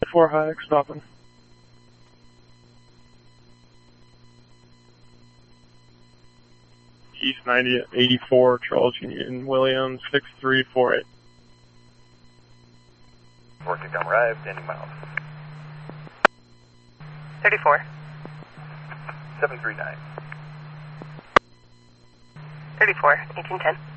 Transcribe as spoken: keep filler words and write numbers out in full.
four high, stopping. East ninety at eighty-four, Charles Union, Williams, six three four eight. Work to come arrive, standing miles. thirty-four. seven three nine. thirty-four, eighteen ten.